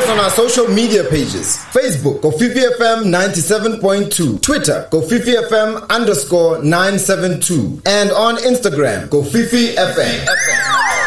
us on our social media pages. Facebook, Kofifi FM 97.2. Twitter, Kofifi FM _972. And on Instagram, Kofifi FM.